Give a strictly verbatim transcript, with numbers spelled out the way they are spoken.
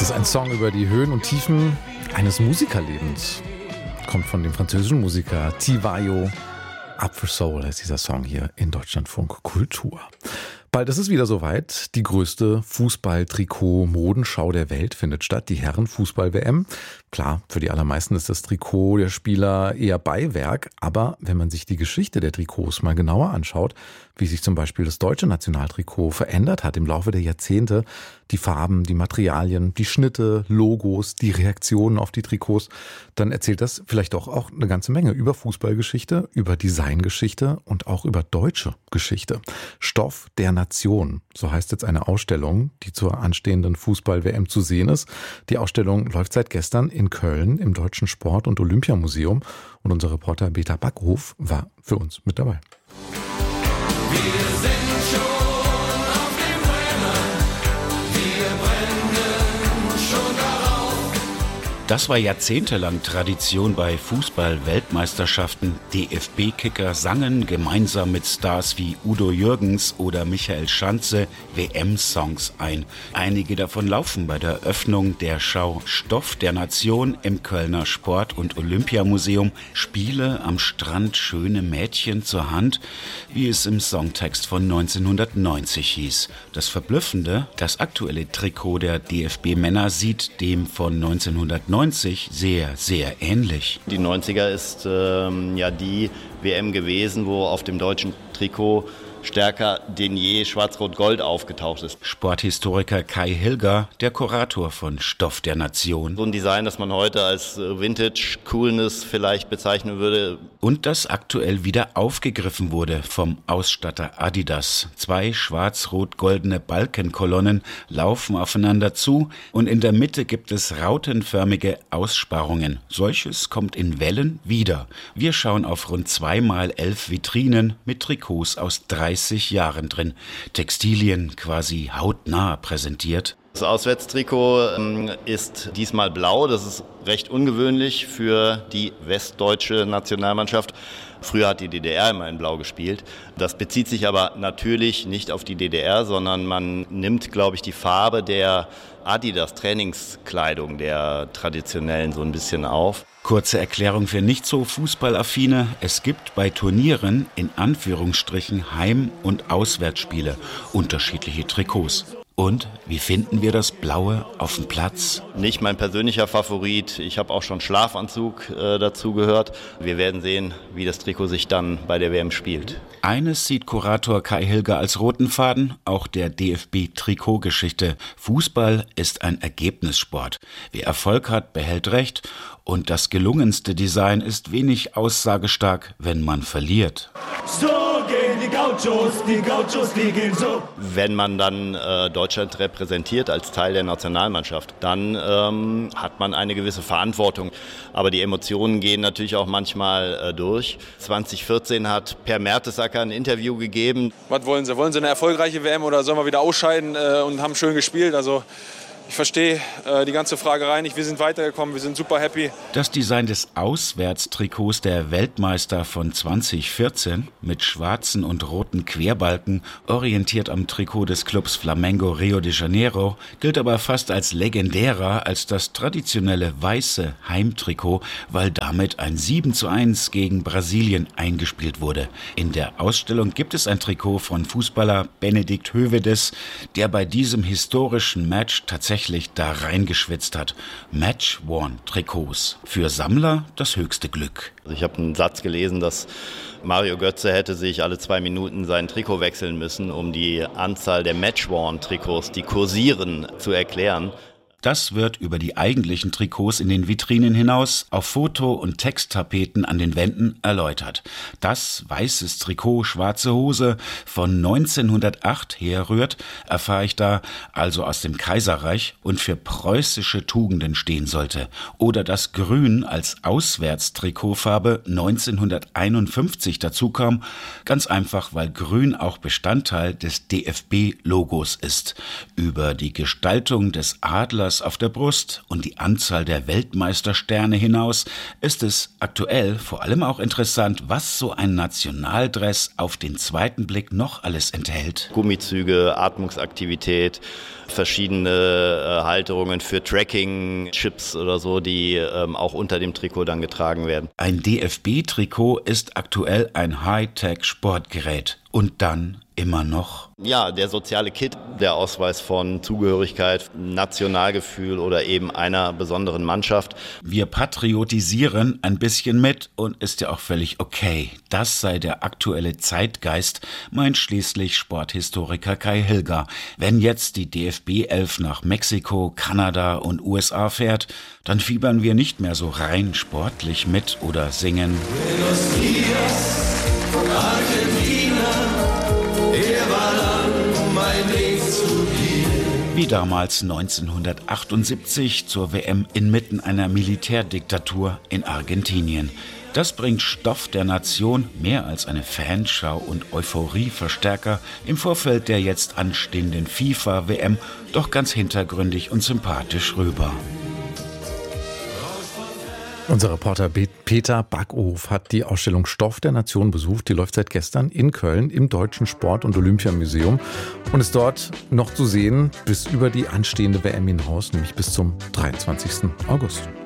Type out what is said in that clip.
ist ein Song über die Höhen und Tiefen eines Musikerlebens. Kommt von dem französischen Musiker Tivayo. Up for Soul heißt dieser Song hier in Deutschlandfunk Kultur. Bald ist es wieder soweit. Die größte Fußball-Trikot-Modenschau der Welt findet statt, die Herren-Fußball-W M. Klar, für die allermeisten ist das Trikot der Spieler eher Beiwerk, aber wenn man sich die Geschichte der Trikots mal genauer anschaut, wie sich zum Beispiel das deutsche Nationaltrikot verändert hat im Laufe der Jahrzehnte, die Farben, die Materialien, die Schnitte, Logos, die Reaktionen auf die Trikots, dann erzählt das vielleicht doch auch eine ganze Menge über Fußballgeschichte, über Designgeschichte und auch über deutsche Geschichte. Stoff der Nation, so heißt jetzt eine Ausstellung, die zur anstehenden Fußball-W M zu sehen ist. Die Ausstellung läuft seit gestern in Köln im Deutschen Sport- und Olympiamuseum und unser Reporter Peter Backhof war für uns mit dabei. Wir sind schon auf dem Brenner, wir brennen schon darauf. Das war jahrzehntelang Tradition bei Fußball-Weltmeisterschaften. D F B-Kicker sangen gemeinsam mit Stars wie Udo Jürgens oder Michael Schanze W M-Songs ein. Einige davon laufen bei der Öffnung der Schau Stoff der Nation im Kölner Sport- und Olympiamuseum. Spiele am Strand, schöne Mädchen zur Hand, wie es im Songtext von neunzehnhundertneunzig hieß. Das Verblüffende, das aktuelle Trikot der D F B-Männer sieht dem von neunzehnhundertneunzig sehr, sehr ähnlich. Die neunziger ist ähm, ja die W M gewesen, wo auf dem deutschen Trikot stärker denn je Schwarz-Rot-Gold aufgetaucht ist. Sporthistoriker Kai Hilger, der Kurator von Stoff der Nation. So ein Design, das man heute als Vintage-Coolness vielleicht bezeichnen würde. Und das aktuell wieder aufgegriffen wurde vom Ausstatter Adidas. Zwei schwarz-rot-goldene Balkenkolonnen laufen aufeinander zu und in der Mitte gibt es rautenförmige Aussparungen. Solches kommt in Wellen wieder. Wir schauen auf rund zwei mal elf Vitrinen mit Trikots aus dreißig Jahren drin. Textilien quasi hautnah präsentiert. Das Auswärtstrikot ähm, ist diesmal blau. Das ist recht ungewöhnlich für die westdeutsche Nationalmannschaft. Früher hat die D D R immer in Blau gespielt. Das bezieht sich aber natürlich nicht auf die D D R, sondern man nimmt, glaube ich, die Farbe der Adidas-Trainingskleidung, der traditionellen, so ein bisschen auf. Kurze Erklärung für nicht so Fußballaffine. Es gibt bei Turnieren in Anführungsstrichen Heim- und Auswärtsspiele, unterschiedliche Trikots. Und wie finden wir das Blaue auf dem Platz? Nicht mein persönlicher Favorit. Ich habe auch schon Schlafanzug äh, dazu gehört. Wir werden sehen, wie das Trikot sich dann bei der W M spielt. Eines sieht Kurator Kai Hilger als roten Faden, auch der D F B-Trikotgeschichte. Fußball ist ein Ergebnissport. Wer Erfolg hat, behält Recht. Und das gelungenste Design ist wenig aussagestark, wenn man verliert. So gehen die Gauchos, die Gauchos, die gehen so. Wenn man dann äh, Deutschland repräsentiert als Teil der Nationalmannschaft, dann ähm, hat man eine gewisse Verantwortung. Aber die Emotionen gehen natürlich auch manchmal äh, durch. zwanzig vierzehn hat Per Mertesacker ein Interview gegeben. Was wollen Sie? Wollen Sie eine erfolgreiche W M oder sollen wir wieder ausscheiden äh, und haben schön gespielt? Also ich verstehe äh, die ganze Fragerei nicht. Wir sind weitergekommen, wir sind super happy. Das Design des Auswärtstrikots der Weltmeister von zwanzig vierzehn mit schwarzen und roten Querbalken, orientiert am Trikot des Clubs Flamengo Rio de Janeiro, gilt aber fast als legendärer als das traditionelle weiße Heimtrikot, weil damit ein sieben zu eins gegen Brasilien eingespielt wurde. In der Ausstellung gibt es ein Trikot von Fußballer Benedikt Hövedes, der bei diesem historischen Match tatsächlich da reingeschwitzt hat. Match-Worn-Trikots. Für Sammler das höchste Glück. Ich habe einen Satz gelesen, dass Mario Götze hätte sich alle zwei Minuten sein Trikot wechseln müssen, um die Anzahl der Match-Worn-Trikots, die kursieren, zu erklären. Das wird über die eigentlichen Trikots in den Vitrinen hinaus auf Foto- und Texttapeten an den Wänden erläutert. Das weißes Trikot, schwarze Hose von neunzehnhundertacht herrührt, erfahre ich da, also aus dem Kaiserreich und für preußische Tugenden stehen sollte. Oder das Grün als Auswärtstrikotfarbe neunzehnhunderteinundfünfzig dazukam, ganz einfach, weil Grün auch Bestandteil des D F B-Logos ist. Über die Gestaltung des Adlers das auf der Brust und die Anzahl der Weltmeistersterne hinaus ist es aktuell vor allem auch interessant, was so ein Nationaldress auf den zweiten Blick noch alles enthält. Gummizüge, Atmungsaktivität, verschiedene äh, Halterungen für Tracking, Chips oder so, die ähm, auch unter dem Trikot dann getragen werden. Ein D F B-Trikot ist aktuell ein Hightech-Sportgerät. Und dann immer noch? Ja, der soziale Kit, der Ausweis von Zugehörigkeit, Nationalgefühl oder eben einer besonderen Mannschaft. Wir patriotisieren ein bisschen mit und ist ja auch völlig okay. Das sei der aktuelle Zeitgeist, meint schließlich Sporthistoriker Kai Hilger. Wenn jetzt die D F B elf nach Mexiko, Kanada und U S A fährt, dann fiebern wir nicht mehr so rein sportlich mit oder singen. Buenos Dias, Argentina, er war lang, um mein Weg zu gehen. Wie damals neunzehnhundertachtundsiebzig zur W M inmitten einer Militärdiktatur in Argentinien. Das bringt Stoff der Nation, mehr als eine Fanschau und Euphorieverstärker im Vorfeld der jetzt anstehenden FIFA-W M, doch ganz hintergründig und sympathisch rüber. Unser Reporter Peter Backhof hat die Ausstellung Stoff der Nation besucht. Die läuft seit gestern in Köln im Deutschen Sport- und Olympiamuseum und ist dort noch zu sehen bis über die anstehende W M hinaus, nämlich bis zum dreiundzwanzigsten August.